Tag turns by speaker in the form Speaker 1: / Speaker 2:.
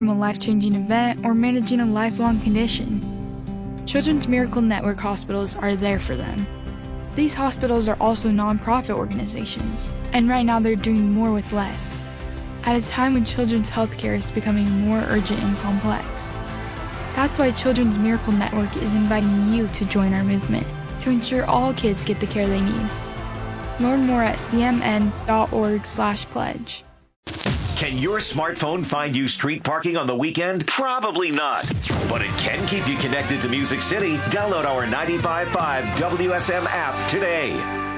Speaker 1: from a life-changing event or managing a lifelong condition. Children's Miracle Network hospitals are there for them. These hospitals are also nonprofit organizations, and right now they're doing more with less, at a time when children's healthcare is becoming more urgent and complex. That's why Children's Miracle Network is inviting you to join our movement to ensure all kids get the care they need. Learn more at cmn.org/pledge.
Speaker 2: Can your smartphone find you street parking on the weekend? Probably not. But it can keep you connected to Music City. Download our 95.5 WSM app today.